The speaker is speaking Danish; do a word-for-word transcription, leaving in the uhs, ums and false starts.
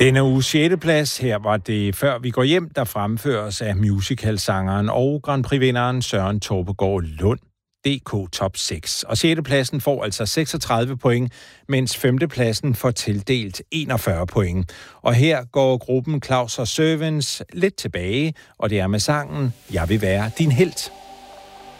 Denne uges sjette plads, her var det Før vi går hjem, der fremføres af musicalsangeren og Grand Prix-vinderen Søren Torpegaard Lund. D K Top seks. Og sjette pladsen får altså seksogtredive point, mens femte pladsen får tildelt enogfyrre point. Og her går gruppen Claus og Servants lidt tilbage, og det er med sangen Jeg vil være din helt.